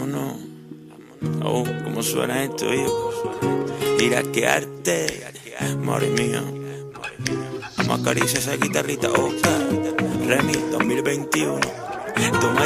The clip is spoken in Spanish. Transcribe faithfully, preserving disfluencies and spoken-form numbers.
vámonos. Oh, cómo suena esto, hijo. Iraquearte, madre mía. Vamos a acariciar esa guitarrita, Oscar. Remy dos mil veintiuno. Toma